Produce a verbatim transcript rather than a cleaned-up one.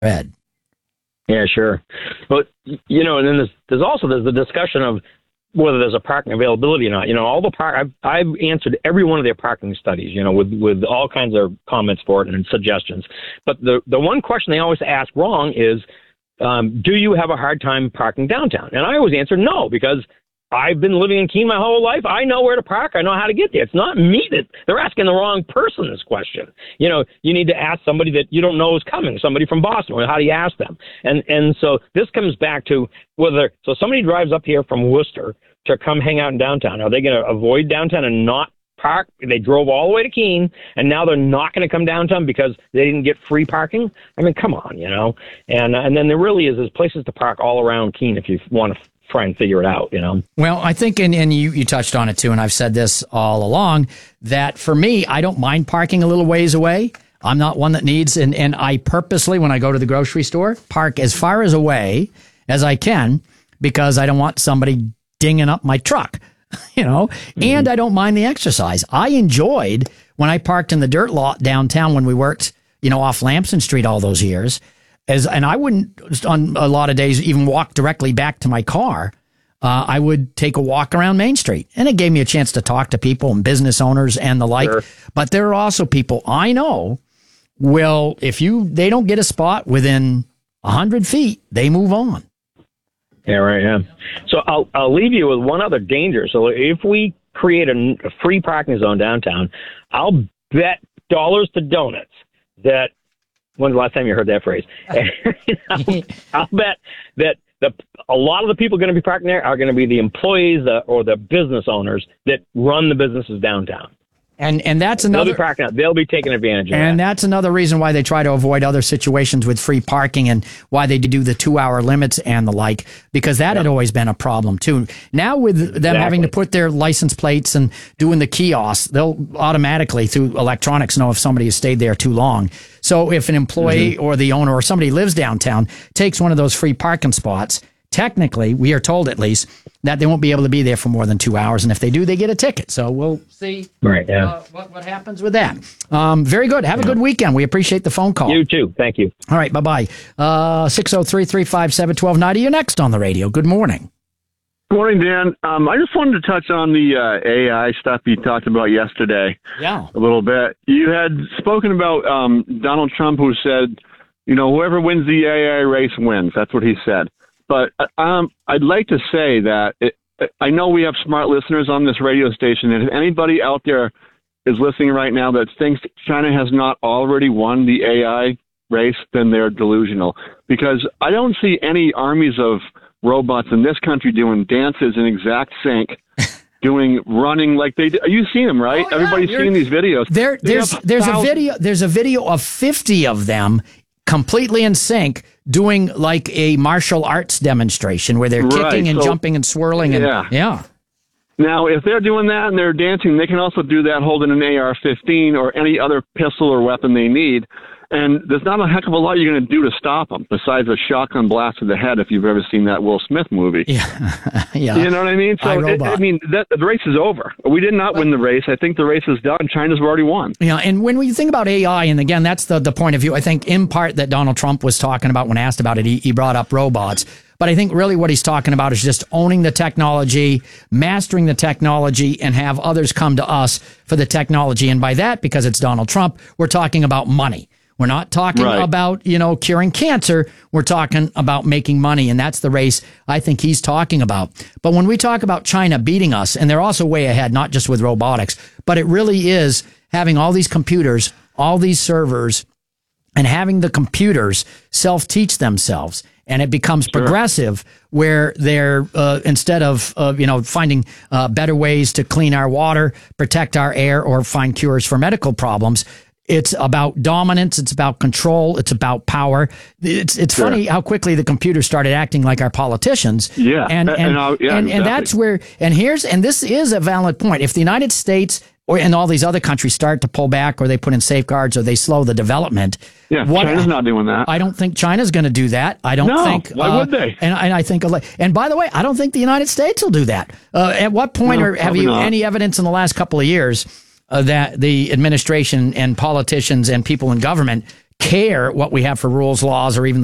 Ed. Yeah, sure. But, you know, and then there's, there's also there's the discussion of whether there's a parking availability or not. You know, all the park, I've, I've answered every one of their parking studies, you know, with, with all kinds of comments for it and suggestions. But the, the one question they always ask wrong is, um, do you have a hard time parking downtown? And I always answer no, because I've been living in Keene my whole life. I know where to park. I know how to get there. It's not me that they're asking the wrong person this question. You know, you need to ask somebody that you don't know is coming, somebody from Boston. How do you ask them? And and so this comes back to whether, so somebody drives up here from Worcester to come hang out in downtown. Are they going to avoid downtown and not park? They drove all the way to Keene, and now they're not going to come downtown because they didn't get free parking? I mean, come on, you know. And, and then there really is, there's places to park all around Keene if you want to try and figure it out, you know? Well, I think, and, and you, you touched on it too, and I've said this all along, that for me, I don't mind parking a little ways away. I'm not one that needs, and, and I purposely, when I go to the grocery store, park as far as away as I can, because I don't want somebody dinging up my truck, you know, mm-hmm. and I don't mind the exercise. I enjoyed when I parked in the dirt lot downtown when we worked, you know, off Lamson Street all those years. As, and I wouldn't, on a lot of days, even walk directly back to my car. Uh, I would take a walk around Main Street. And it gave me a chance to talk to people and business owners and the like. Sure. But there are also people I know will, if you they don't get a spot within one hundred feet, they move on. Yeah, right, yeah. So I'll, I'll leave you with one other danger. So if we create a, a free parking zone downtown, I'll bet dollars to donuts that, when's the last time you heard that phrase? I'll, I'll bet that the a lot of the people going to be parking there are going to be the employees uh, or the business owners that run the businesses downtown. And and that's another. They'll be parking out. They'll be taking advantage of and that. that's another reason why they try to avoid other situations with free parking and why they do the two-hour limits and the like, because that yeah. had always been a problem too. Now with them exactly. having to put their license plates and doing the kiosks, they'll automatically through electronics know if somebody has stayed there too long. So if an employee mm-hmm. or the owner or somebody lives downtown takes one of those free parking spots, technically, we are told at least, that they won't be able to be there for more than two hours. And if they do, they get a ticket. So we'll see right, yeah. uh, what, what happens with that. Um, very good. Have yeah. a good weekend. We appreciate the phone call. You too. Thank you. All right. Bye-bye. Uh, six oh three, three five seven, one two nine zero. You're next on the radio. Good morning. Good morning, Dan. Um, I just wanted to touch on the uh, A I stuff you talked about yesterday yeah. a little bit. You had spoken about um, Donald Trump, who said, you know, whoever wins the A I race wins. That's what he said. But um, I'd like to say that it, I know we have smart listeners on this radio station, and if anybody out there is listening right now that thinks China has not already won the A I race, then they're delusional. Because I don't see any armies of robots in this country doing dances in exact sync, doing running like they do. You've seen them, right? Oh, yeah, Everybody's seen these videos. There, there's there's a video. There's a video of fifty of them completely in sync, doing like a martial arts demonstration where they're right. kicking and so, jumping and swirling. And, yeah. yeah. Now, if they're doing that and they're dancing, they can also do that holding an A R fifteen or any other pistol or weapon they need. And there's not a heck of a lot you're going to do to stop them, besides a shotgun blast to the head if you've ever seen that Will Smith movie. Yeah, yeah. You know what I mean? So, it, I mean, that, the race is over. We did not win the race. I think the race is done. China's already won. Yeah, and when we think about A I, and again, that's the, the point of view, I think, in part that Donald Trump was talking about when asked about it, he, he brought up robots. But I think really what he's talking about is just owning the technology, mastering the technology, and have others come to us for the technology. And by that, because it's Donald Trump, we're talking about money. We're not talking right. about, you know, curing cancer. We're talking about making money. And that's the race I think he's talking about. But when we talk about China beating us, and they're also way ahead, not just with robotics, but it really is having all these computers, all these servers, and having the computers self-teach themselves. And it becomes sure. progressive where they're, uh, instead of, uh, you know, finding uh, better ways to clean our water, protect our air, or find cures for medical problems, it's about dominance. It's about control. It's about power. It's it's sure. funny how quickly the computers started acting like our politicians. Yeah, and and and, and, yeah, and, exactly. and that's where. And here's and this is a valid point. If the United States or and all these other countries start to pull back, or they put in safeguards, or they slow the development, yeah, what, China's not doing that. I don't think China's going to do that. I don't no, think. Why uh, would they? And, and I think. And by the way, I don't think the United States will do that. Uh, at what point, no, or have you not. any evidence in the last couple of years? Uh, that the administration and politicians and people in government care what we have for rules, laws, or even